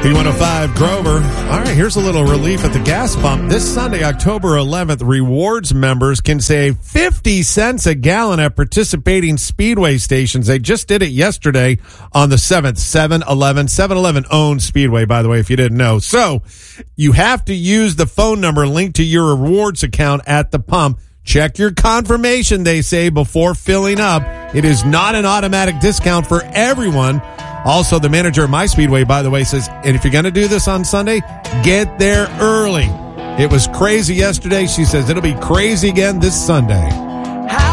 B105 Grover. All right, here's a little relief at the gas pump. This Sunday, October 11th, rewards members can save 50 cents a gallon at participating Speedway stations. They just did it yesterday on the 7th. 7-Eleven owns Speedway, by the way, if you didn't know. So you have to use the phone number linked to your rewards account at the pump. Check your confirmation, they say, before filling up. It is not an automatic discount for everyone. Also, the manager of My Speedway, by the way, says, and if you're going to do this on Sunday, get there early. It was crazy yesterday. She says it'll be crazy again this Sunday.